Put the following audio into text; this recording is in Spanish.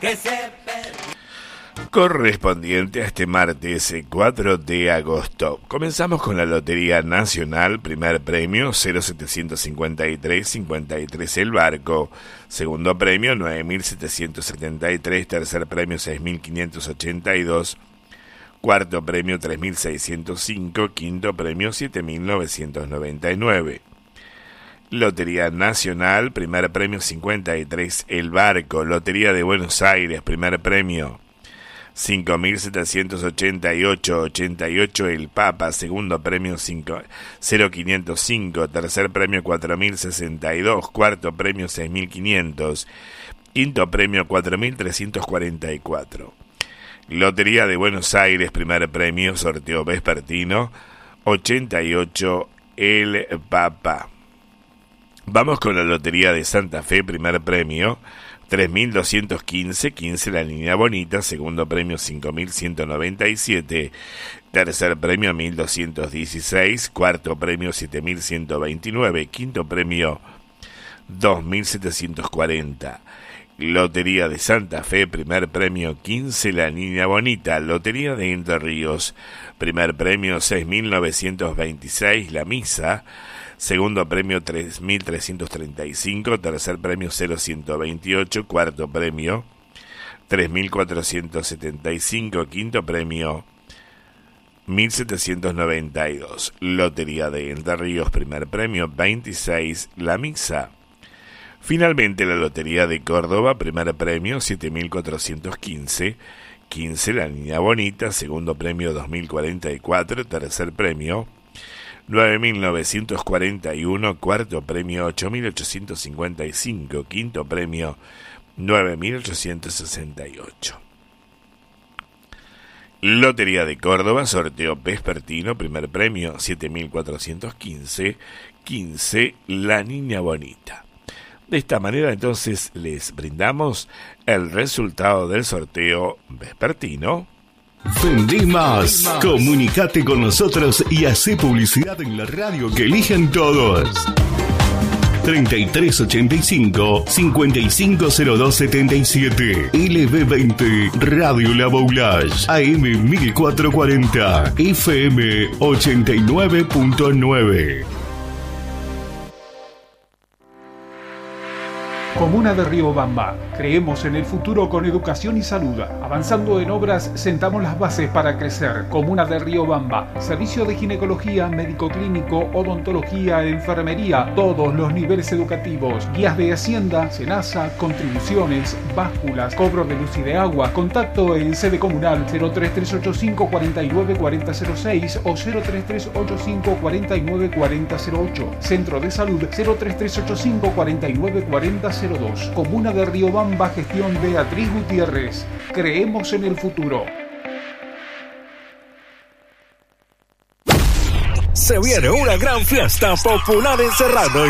Correspondiente a este martes 4 de agosto. Comenzamos con la Lotería Nacional, primer premio 0753-53 el barco, segundo premio 9.773, tercer premio 6.582, cuarto premio 3.605, quinto premio 7.999. Lotería Nacional, primer premio 53 el barco, Lotería de Buenos Aires, primer premio 5.788 el Papa, segundo premio 0.505, tercer premio 4.062, cuarto premio 6.500, quinto premio 4.344. Lotería de Buenos Aires, primer premio, sorteo vespertino 88 el Papa. Vamos con la Lotería de Santa Fe, primer premio 3.215, 15 la línea bonita, segundo premio 5.197, tercer premio 1.216, cuarto premio 7.129, quinto premio 2.740. Lotería de Santa Fe, primer premio 15 la línea bonita, Lotería de Entre Ríos, primer premio 6.926 la misa, segundo premio 3.335, tercer premio 0.128, cuarto premio 3.475, quinto premio 1.792. Lotería de Entre Ríos, primer premio 26 la misa. Finalmente la Lotería de Córdoba, primer premio 7.415, 15 la línea bonita, segundo premio 2.044, tercer premio 9.941, cuarto premio 8.855, quinto premio 9.868. Lotería de Córdoba, sorteo vespertino, primer premio 7.415, 15 la niña bonita. De esta manera entonces les brindamos el resultado del sorteo vespertino. Vendí más. Comunicate con nosotros y hacé publicidad en la radio que eligen todos. 3385-550277. LB20 Radio La Boulage. AM 1440. FM 89.9. Comuna de Riobamba. Creemos en el futuro con educación y salud. Avanzando en obras, sentamos las bases para crecer. Comuna de Riobamba. Servicio de ginecología, médico clínico, odontología, enfermería, todos los niveles educativos. Guías de Hacienda, Senasa, contribuciones, básculas, cobro de luz y de agua. Contacto en sede comunal 03385 49 4006 o 03385 49 4008. Centro de Salud 03385 49 4002. Comuna de Riobamba, gestión Beatriz Gutiérrez. Creemos en el futuro. Se viene una gran fiesta popular en Serrano.